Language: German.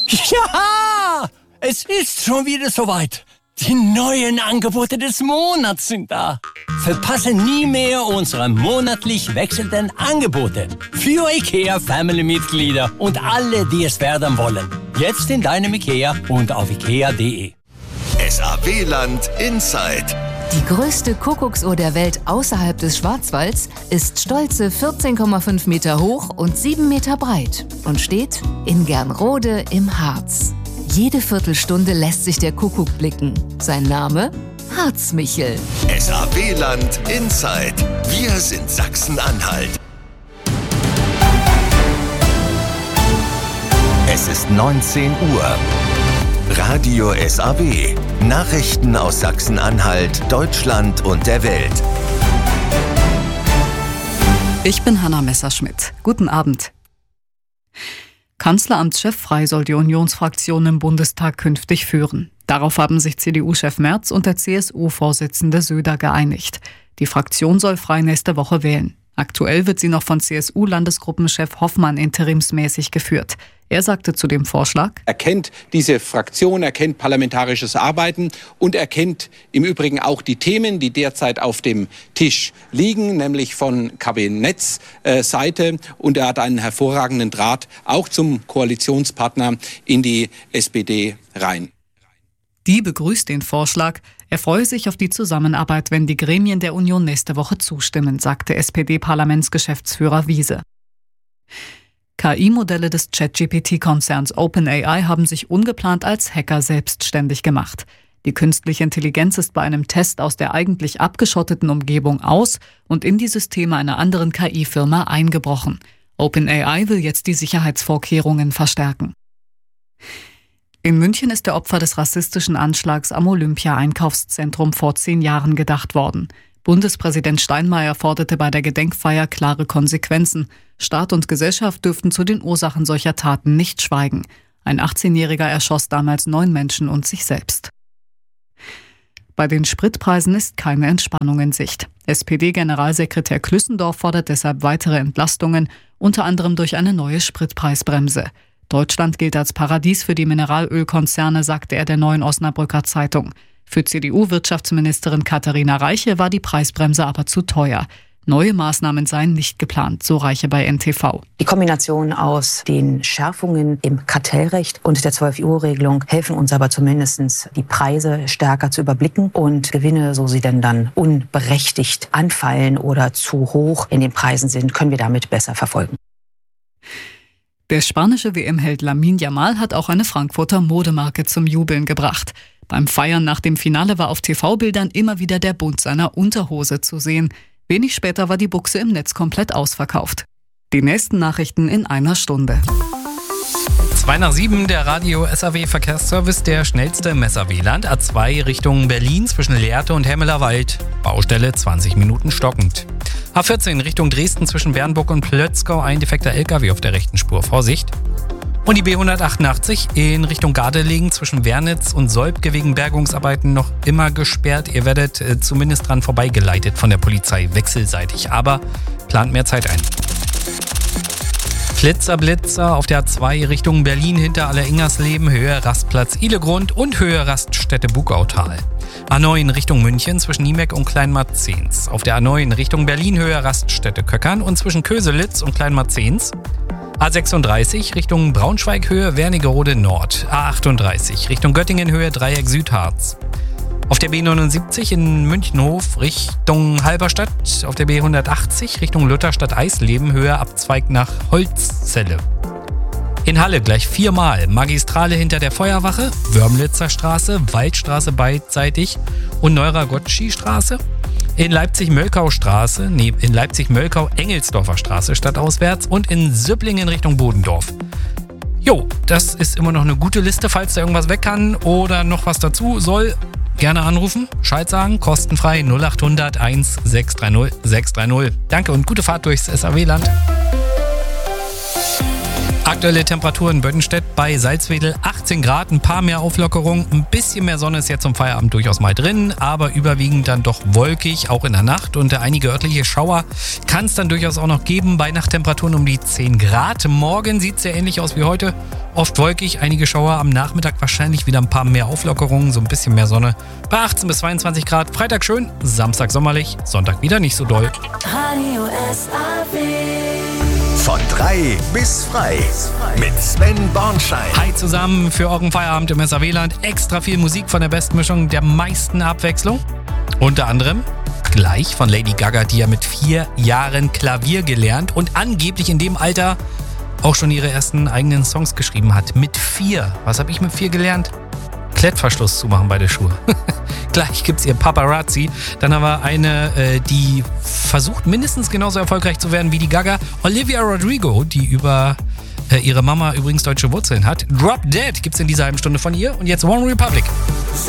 Ja, es ist schon wieder soweit. Die neuen Angebote des Monats sind da. Verpasse nie mehr unsere monatlich wechselnden Angebote. Für IKEA-Family-Mitglieder und alle, die es werden wollen. Jetzt in deinem IKEA und auf ikea.de. SAW-Land Inside. Die größte Kuckucksuhr der Welt außerhalb des Schwarzwalds ist stolze 14,5 Meter hoch und 7 Meter breit und steht in Gernrode im Harz. Jede Viertelstunde lässt sich der Kuckuck blicken. Sein Name? Harzmichel. SAW-Land Inside. Wir sind Sachsen-Anhalt. Es ist 19 Uhr. Radio SAW. Nachrichten aus Sachsen-Anhalt, Deutschland und der Welt. Ich bin Hanna Messerschmidt. Guten Abend. Kanzleramtschef Frey soll die Unionsfraktion im Bundestag künftig führen. Darauf haben sich CDU-Chef Merz und der CSU-Vorsitzende Söder geeinigt. Die Fraktion soll Frey nächste Woche wählen. Aktuell wird sie noch von CSU-Landesgruppenchef Hoffmann interimsmäßig geführt. Er sagte zu dem Vorschlag: Er kennt diese Fraktion, er kennt parlamentarisches Arbeiten und er kennt im Übrigen auch die Themen, die derzeit auf dem Tisch liegen, nämlich von Kabinettsseite. Und er hat einen hervorragenden Draht auch zum Koalitionspartner in die SPD rein. Die begrüßt den Vorschlag. Er freue sich auf die Zusammenarbeit, wenn die Gremien der Union nächste Woche zustimmen, sagte SPD-Parlamentsgeschäftsführer Wiese. KI-Modelle des ChatGPT-Konzerns OpenAI haben sich ungeplant als Hacker selbstständig gemacht. Die künstliche Intelligenz ist bei einem Test aus der eigentlich abgeschotteten Umgebung aus und in die Systeme einer anderen KI-Firma eingebrochen. OpenAI will jetzt die Sicherheitsvorkehrungen verstärken. In München ist der Opfer des rassistischen Anschlags am Olympia-Einkaufszentrum vor 10 Jahren gedacht worden. Bundespräsident Steinmeier forderte bei der Gedenkfeier klare Konsequenzen. Staat und Gesellschaft dürften zu den Ursachen solcher Taten nicht schweigen. Ein 18-Jähriger erschoss damals 9 Menschen und sich selbst. Bei den Spritpreisen ist keine Entspannung in Sicht. SPD-Generalsekretär Klüssendorf fordert deshalb weitere Entlastungen, unter anderem durch eine neue Spritpreisbremse. Deutschland gilt als Paradies für die Mineralölkonzerne, sagte er der Neuen Osnabrücker Zeitung. Für CDU-Wirtschaftsministerin Katharina Reiche war die Preisbremse aber zu teuer. Neue Maßnahmen seien nicht geplant, so Reiche bei NTV. Die Kombination aus den Schärfungen im Kartellrecht und der 12-Euro-Regelung helfen uns aber zumindest, die Preise stärker zu überblicken und Gewinne, so sie denn dann unberechtigt anfallen oder zu hoch in den Preisen sind, können wir damit besser verfolgen. Der spanische WM-Held Lamine Yamal hat auch eine Frankfurter Modemarke zum Jubeln gebracht. Beim Feiern nach dem Finale war auf TV-Bildern immer wieder der Bund seiner Unterhose zu sehen. Wenig später war die Buchse im Netz komplett ausverkauft. Die nächsten Nachrichten in einer Stunde. 6:02, der Radio SAW Verkehrsservice, der schnellste im SAW-Land. A2 Richtung Berlin zwischen Lehrte und Hemmelerwald. Baustelle 20 Minuten stockend. A14 Richtung Dresden zwischen Bernburg und Plötzgau, ein defekter LKW auf der rechten Spur. Vorsicht. Und die B188 in Richtung Gardelegen zwischen Wernitz und Solbke wegen Bergungsarbeiten noch immer gesperrt. Ihr werdet zumindest dran vorbeigeleitet von der Polizei, wechselseitig, aber plant mehr Zeit ein. Blitzer auf der A2 Richtung Berlin hinter Alleringersleben, Höhe Rastplatz Ihlegrund und Höhe Raststätte Bugautal. A9 Richtung München zwischen Niemeck und Kleinmarzens. Auf der A9 Richtung Berlin Höhe Raststätte Köckern und zwischen Köselitz und Kleinmarzens. A36 Richtung Braunschweig Höhe Wernigerode Nord. A38 Richtung Göttingen Höhe Dreieck Südharz. Auf der B79 in Münchenhof Richtung Halberstadt. Auf der B180 Richtung Lutherstadt Eisleben Höhe Abzweig nach Holzzelle. In Halle gleich 4-mal Magistrale hinter der Feuerwache, Wörmlitzer Straße, Waldstraße beidseitig und Neuragotschi-Straße. In Leipzig-Möllkau Engelsdorfer Straße stadtauswärts und in Süpplingen Richtung Bodendorf. Jo, das ist immer noch eine gute Liste, falls da irgendwas weg kann oder noch was dazu soll. Gerne anrufen, Bescheid sagen, kostenfrei 0800 1630 630. Danke und gute Fahrt durchs SAW-Land. Aktuelle Temperaturen in Böttenstedt bei Salzwedel 18 Grad, ein paar mehr Auflockerung, ein bisschen mehr Sonne ist jetzt zum Feierabend durchaus mal drin, aber überwiegend dann doch wolkig, auch in der Nacht und einige örtliche Schauer kann es dann durchaus auch noch geben bei Nachttemperaturen um die 10 Grad. Morgen sieht es sehr ähnlich aus wie heute Oft wolkig, einige Schauer, am Nachmittag wahrscheinlich wieder ein paar mehr Auflockerungen, so ein bisschen mehr Sonne. Bei 18 bis 22 Grad, Freitag schön, Samstag sommerlich, Sonntag wieder nicht so doll. Radio SAW. Von 3 bis frei mit Sven Bornschein. Hi zusammen für euren Feierabend im SAW-Land. Extra viel Musik von der Bestmischung, der meisten Abwechslung. Unter anderem gleich von Lady Gaga, die ja mit 4 Jahren Klavier gelernt und angeblich in dem Alter auch schon ihre ersten eigenen Songs geschrieben hat. Mit 4. Was habe ich mit 4 gelernt? Klettverschluss zumachen bei der Schuhe. Gleich gibt's ihr Paparazzi. Dann haben wir eine, die versucht mindestens genauso erfolgreich zu werden wie die Gaga. Olivia Rodrigo, die über ihre Mama übrigens deutsche Wurzeln hat. Drop Dead gibt's in dieser halben Stunde von ihr. Und jetzt One Republic.